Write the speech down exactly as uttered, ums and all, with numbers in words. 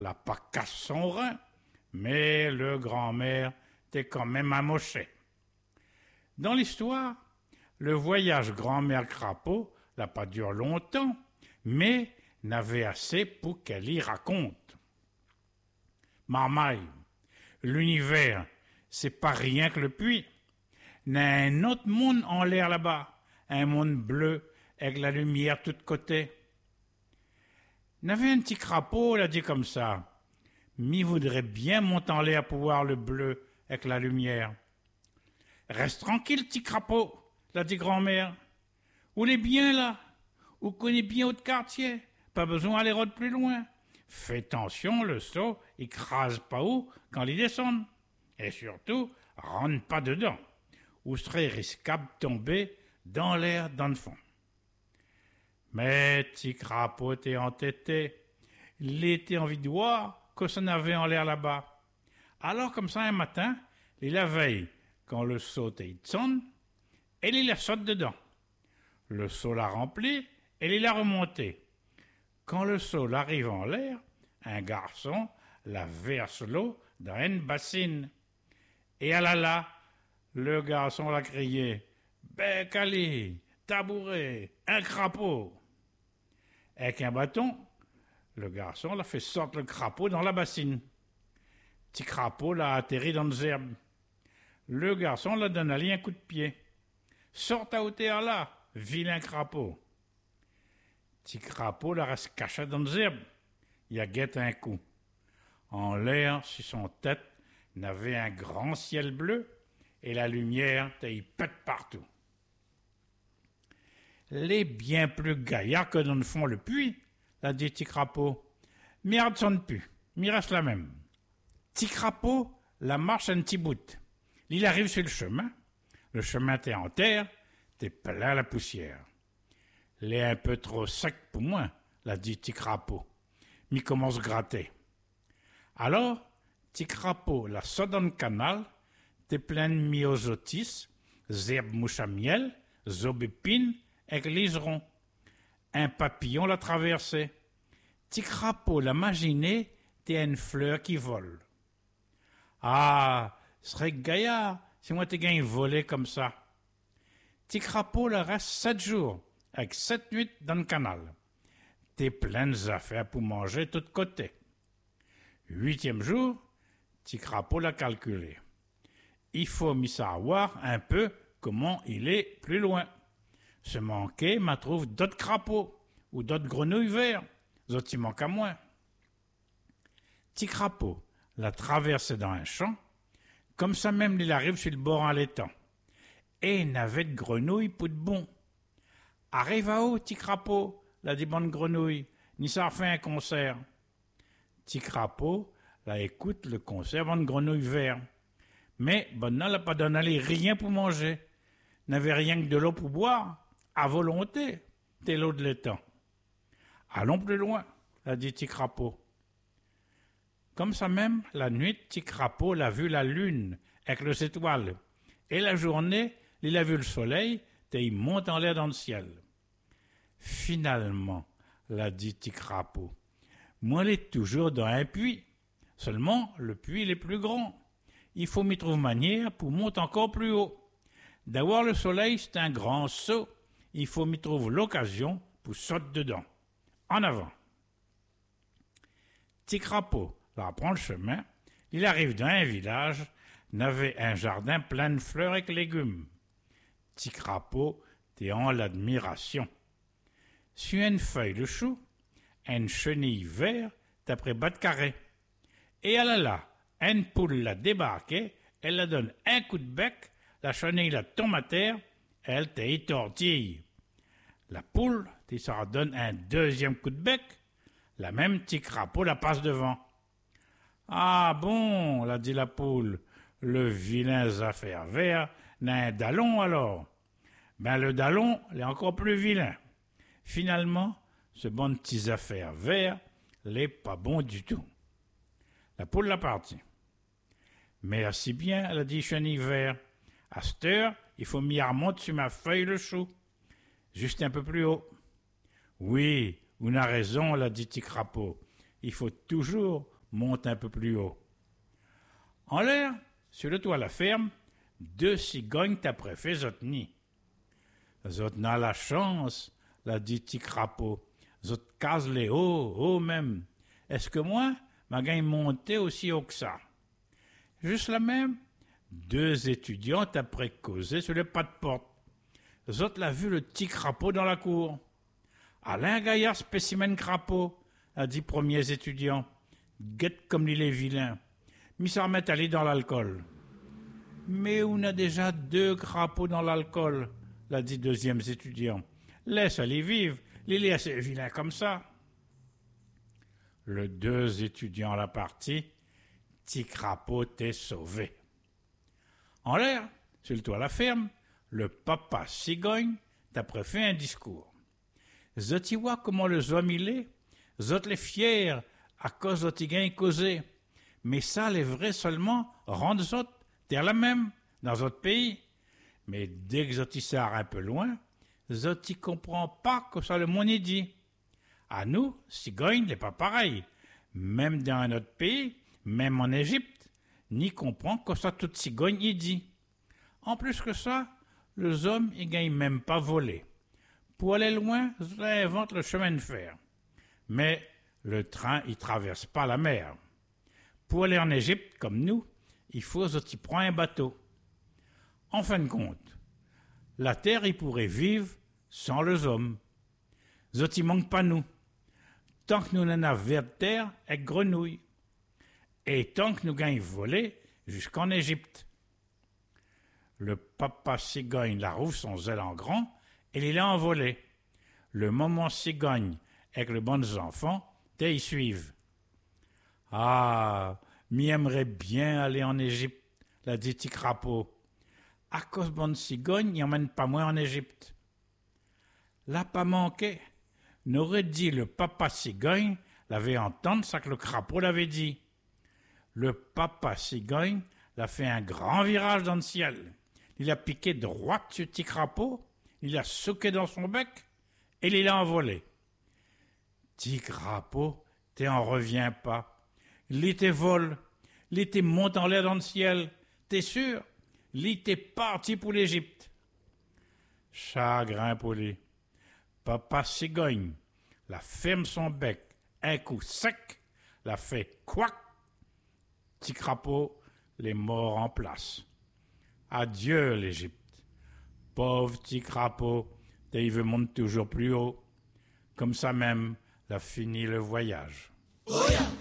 l'a pas casse son rein, mais le grand-mère était quand même amoché. Dans l'histoire, le voyage grand-mère crapaud n'a pas duré longtemps, mais n'avait assez pour qu'elle y raconte. Marmaille, l'univers, c'est pas rien que le puits. N'a un autre monde en l'air là-bas, un monde bleu avec la lumière de tous côtés. N'avait un petit crapaud, l'a dit comme ça. M'y voudrait bien monter en l'air pour voir le bleu avec la lumière. Reste tranquille, petit crapaud, l'a dit grand-mère. Où est bien là? Où connaît bien votre quartier? Pas besoin d'aller rôder plus loin. Fais attention, le seau, il crase pas haut quand il descend. Et surtout, rentre pas dedans, ou serait risquable de tomber dans l'air dans le fond. Mais petit crapaud était entêté. Il était envie de voir que ça n'avait en l'air là-bas. Alors comme ça un matin, il la veille, quand le seau était sonne, et il la saute dedans. Le seau l'a rempli et il l'a remonté. Quand le seau arrive en l'air, un garçon la verse l'eau dans une bassine. Et ah là là, le garçon l'a crié « Bec Ali, tabouret, un crapaud !» Avec un bâton, le garçon l'a fait sortir le crapaud dans la bassine. Petit crapaud l'a atterri dans les herbes. Le garçon l'a donné un coup de pied. « Sors ta hauteur là, vilain crapaud !» Petit crapaud la reste caché dans les herbes. Il a guetté un coup. En l'air, sur son tête, n'avait un grand ciel bleu et la lumière y pète partout. Les bien plus gaillards que dans le fond le puits, l'a dit Petit crapaud. Merde sonne plus, m'y reste la même. Petit crapaud la marche un petit bout. Il arrive sur le chemin. Le chemin était en terre, t'es plein la poussière. L'est un peu trop sec pour moi, l'a dit Petit crapaud. M'y commence à gratter. Alors, Petit crapaud la saute dans le canal, t'es plein de myosotis, zèbres mouche à miel, zobépines, avec liserons. Un papillon l'a traversé. Petit crapaud l'a imaginé, t'es une fleur qui vole. Ah, serait gaillard si moi t'es gagné voler comme ça. Petit crapaud la reste sept jours, avec sept nuits dans le canal. T'es plein d'affaires pour manger de tous côtés. Huitième jour, Petit crapaud l'a calculé. Il faut m'y savoir un peu comment il est plus loin. Se manquer, m'a trouve d'autres crapauds ou d'autres grenouilles verts. Zot il manque à moins. Petit crapaud l'a traversé dans un champ. Comme ça même, il arrive sur le bord en l'étang. Et il n'avait de grenouilles pour de bon. Arrive à haut, petit crapaud, l'a dit bonne grenouille, ni ça fait un concert. Petit crapaud, là écoute le concert bonne grenouille vert. Mais bonne n'a pas donné rien pour manger. N'avait rien que de l'eau pour boire, à volonté, t'es l'eau de l'étang. Allons plus loin, l'a dit petit crapaud. Comme ça même, la nuit, petit crapaud l'a vu la lune avec les étoiles. Et la journée, il a vu le soleil, et il monte en l'air dans le ciel. Finalement, l'a dit petit crapaud, moi, il est toujours dans un puits. Seulement, le puits il est plus grand. Il faut m'y trouver manière pour monter encore plus haut. D'avoir le soleil, c'est un grand saut. Il faut m'y trouver l'occasion pour sauter dedans. En avant. Petit crapaud, là, prend le chemin. Il arrive dans un village, n'avait un jardin plein de fleurs et de légumes. Petit crapaud, t'es en l'admiration. Sur une feuille de chou, une chenille verte, d'après bas de carré. Et elle a là, une poule l'a débarqué, elle la donne un coup de bec, la chenille la tombe à terre, elle t'y tortille. La poule, t'y s'en donne un deuxième coup de bec, la même petit crapaud la passe devant. Ah bon, l'a dit la poule, le vilain affaire vert n'a un dallon alors. Ben le dallon, il est encore plus vilain. Finalement, ce bon petit affaire vert, l'est pas bon du tout. La poule l'a partie. Mais assez bien, elle a dit chenille vert. À cette heure, il faut m'y remonter sur ma feuille le chou. Juste un peu plus haut. Oui, on a raison, l'a dit petit crapaud. Il faut toujours monte un peu plus haut. En l'air, sur le toit de la ferme, deux cigognes t'après fait zot nid. Zot n'a la chance, l'a dit petit crapaud. Zot case les hauts, haut même. Est-ce que moi, ma gagne monter aussi haut que ça? Juste la même, deux étudiants après causé sur le pas de porte. Zot l'a vu le petit crapaud dans la cour. Alain Gaillard, spécimen crapaud, a dit premiers étudiants. Guette comme il est vilain. Mi s'en remet aller dans l'alcool. Mais on a déjà deux crapauds dans l'alcool, l'a dit deuxième étudiant. Laisse aller vivre, il est assez vilain comme ça. Le deux étudiants à la partie, petit crapaud t'est sauvé. En l'air, sur le toit de la ferme, le papa cigogne t'a fait un discours. Zot y voit comment le homme il est, zot les fier à cause zot y gagne causé. Mais ça, les vrais seulement, rendent zot terre la même, dans votre pays. Mais dès que zot y sort un peu loin, zot y comprend pas que ça le monde y dit. À nous, cigogne, n'est pas pareil. Même dans un autre pays, même en Égypte, ni comprend que ça toute cigogne y dit. En plus que ça, les hommes y gagnent même pas voler. Pour aller loin, ils inventent le chemin de fer. Mais le train, il traverse pas la mer. Pour aller en Égypte, comme nous, il faut y prendre un bateau. En fin de compte, la terre, il pourrait vivre sans les hommes. Zot y manque pas nous. Tant que nous n'en avons vers de terre avec grenouilles. Et tant que nous gagnons voler jusqu'en Égypte. Le papa cigogne la rouvre son zèle en grand et il a envolé. Le moment cigogne avec les bons enfants, t'es y suivent. Ah, m'y aimerait bien aller en Égypte, l'a dit petit crapaud. À cause bonne cigogne, n'y emmène pas moins en Égypte. L'a pas manqué. N'aurait dit le papa cigogne, l'avait entendu ça que le crapaud l'avait dit. Le papa cigogne l'a fait un grand virage dans le ciel. Il a piqué droit sur petit crapaud, il a souqué dans son bec et il l'a envolé. Petit crapaud, t'es en reviens pas. L'été vole, l'été monte en l'air dans le ciel. T'es sûr? L'été parti pour l'Égypte. Chagrin pour lui. Papa cigogne, la ferme son bec, un coup sec, la fait couac. Petit crapaud, les morts en place. Adieu l'Égypte. Pauvre petit crapaud, t'es il veut monter toujours plus haut. Comme ça même, l'a fini le voyage. Oh yeah.